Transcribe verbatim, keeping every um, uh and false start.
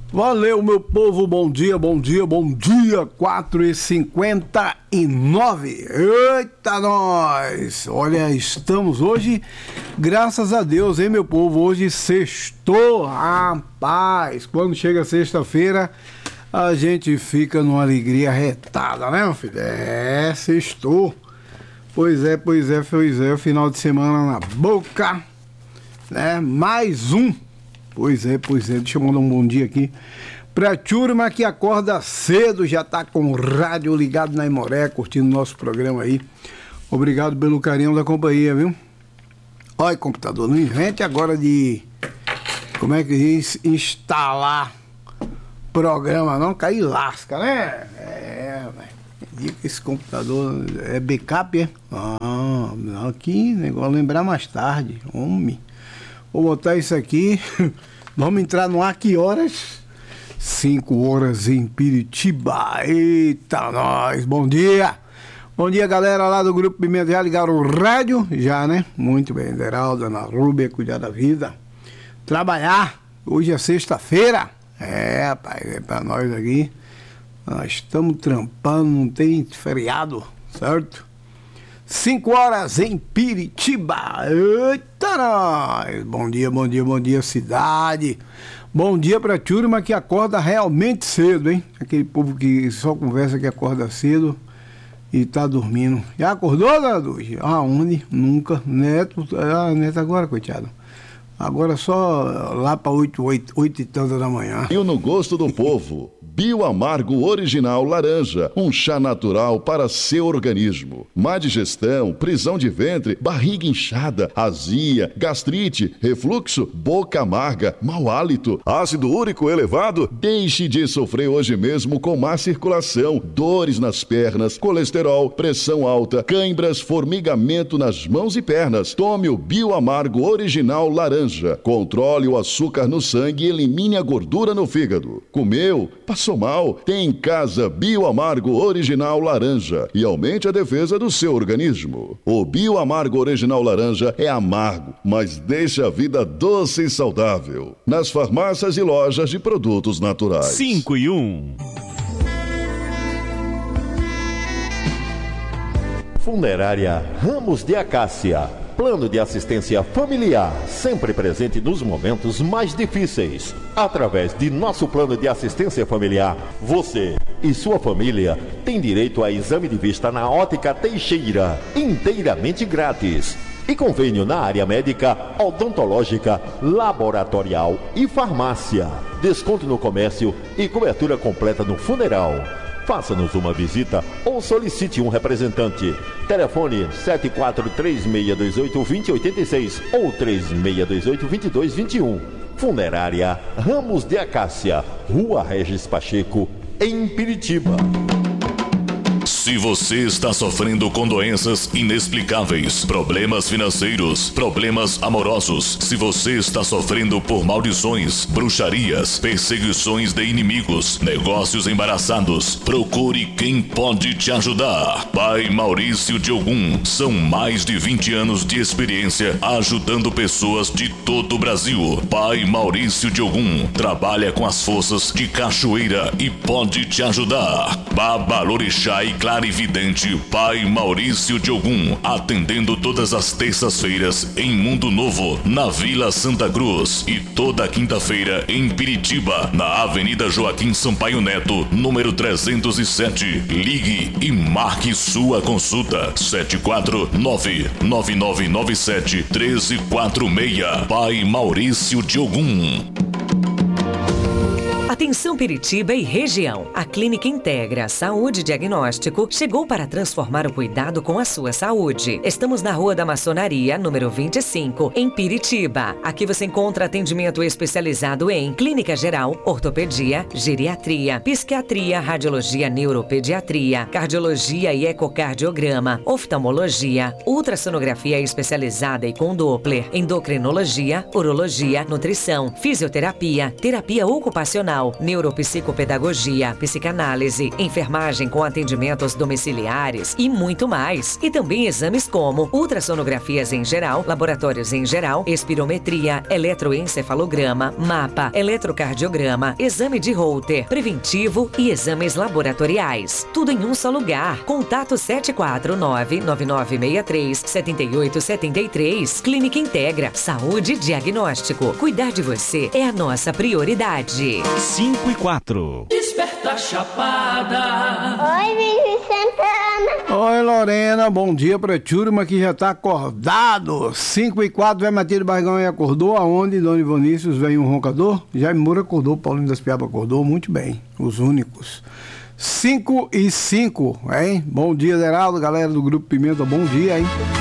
Valeu, meu povo, bom dia, bom dia, bom dia, quatro e cinquenta e nove. Eita, nós! Olha, estamos hoje, graças a Deus, hein, meu povo? Hoje sextou, rapaz! Quando chega sexta-feira, a gente fica numa alegria retada, né, meu filho? É, sextou. Pois é, pois é, pois é, final de semana na boca, né? Mais um. Pois é, pois é, deixa eu mandar um bom dia aqui pra turma que acorda cedo, já tá com o rádio ligado na Imoré, curtindo o nosso programa aí. Obrigado pelo carinho da companhia, viu? Olha, computador, não invente agora de, como é que diz, instalar programa não, cair lasca, né? É, velho, esse computador é backup, é? Ah, aqui, negócio, lembrar mais tarde, homem. Vou botar isso aqui. Vamos entrar no ar que horas? cinco horas em Piritiba. Eita, nós. Bom dia. Bom dia, galera lá do Grupo Pimenta. Já ligaram o rádio? Já, né? Muito bem. Deralda, Ana Rúbia, cuidar da vida. Trabalhar. Hoje é sexta-feira. É, rapaz, é pra nós aqui. Nós estamos trampando, não tem feriado, certo? cinco horas em Piritiba. Eita, nós. Bom dia, bom dia, bom dia, cidade. Bom dia pra turma que acorda realmente cedo, hein? Aquele povo que só conversa que acorda cedo e tá dormindo. Já acordou, dona Dulce? Aonde? Nunca. Neto, ah, Neto agora, coitado. Agora só lá pra oito, oito, oito e tanta da manhã. E no gosto do povo. Bioamargo Original Laranja, um chá natural para seu organismo. Má digestão, prisão de ventre, barriga inchada, azia, gastrite, refluxo, boca amarga, mau hálito, ácido úrico elevado? Deixe de sofrer hoje mesmo com má circulação, dores nas pernas, colesterol, pressão alta, cãibras, formigamento nas mãos e pernas. Tome o Bioamargo Original Laranja. Controle o açúcar no sangue e elimine a gordura no fígado. Comeu? Passou mal? Tem em casa Bioamargo Original Laranja e aumente a defesa do seu organismo. O Bioamargo Original Laranja é amargo, mas deixa a vida doce e saudável. Nas farmácias e lojas de produtos naturais. cinco e um. Funerária Ramos de Acácia. Plano de assistência familiar, sempre presente nos momentos mais difíceis. Através de nosso plano de assistência familiar, você e sua família têm direito a exame de vista na Ótica Teixeira, inteiramente grátis. E convênio na área médica, odontológica, laboratorial e farmácia. Desconto no comércio e cobertura completa no funeral. Faça-nos uma visita ou solicite um representante. Telefone sete quatro três seis dois oito dois zero oito seis ou três seis dois oito dois dois dois um. Funerária Ramos de Acácia, Rua Regis Pacheco, em Piritiba. Se você está sofrendo com doenças inexplicáveis, problemas financeiros, problemas amorosos, se você está sofrendo por maldições, bruxarias, perseguições de inimigos, negócios embaraçados, procure quem pode te ajudar. Pai Maurício de Ogum, são mais de vinte anos de experiência ajudando pessoas de todo o Brasil. Pai Maurício de Ogum trabalha com as forças de cachoeira e pode te ajudar. Babalorixá e clarividente Pai Maurício de Ogum, atendendo todas as terças-feiras em Mundo Novo, na Vila Santa Cruz, e toda quinta-feira em Piritiba, na Avenida Joaquim Sampaio Neto, número trezentos e sete. Ligue e marque sua consulta. sete quatro nove nove nove nove sete um três quatro seis. Pai Maurício de Ogum. Atenção Piritiba e região. A Clínica Integra Saúde Diagnóstico chegou para transformar o cuidado com a sua saúde. Estamos na Rua da Maçonaria, número vinte e cinco, em Piritiba. Aqui você encontra atendimento especializado em clínica geral, ortopedia, geriatria, psiquiatria, radiologia, neuropediatria, cardiologia e ecocardiograma, oftalmologia, ultrassonografia especializada e com Doppler, endocrinologia, urologia, nutrição, fisioterapia, terapia ocupacional, neuropsicopedagogia, psicanálise, enfermagem com atendimentos domiciliares e muito mais. E também exames como ultrassonografias em geral, laboratórios em geral, espirometria, eletroencefalograma, mapa, eletrocardiograma, exame de Holter, preventivo e exames laboratoriais. Tudo em um só lugar. Contato sete quatro nove, nove nove seis três, sete oito sete três. Clínica Integra. Saúde e diagnóstico. Cuidar de você é a nossa prioridade. cinco e quatro. Desperta Chapada. Oi, Vivi Santana. Oi, Lorena, bom dia pra turma que já tá acordado. cinco e quatro, vai Matilde Bargão e acordou. Aonde, Dona Ivonícius, vem um roncador? Jaime Moura acordou, Paulinho das Piabas acordou, muito bem, os únicos. cinco e cinco, hein? Bom dia, Deraldo, galera do Grupo Pimenta, bom dia, hein?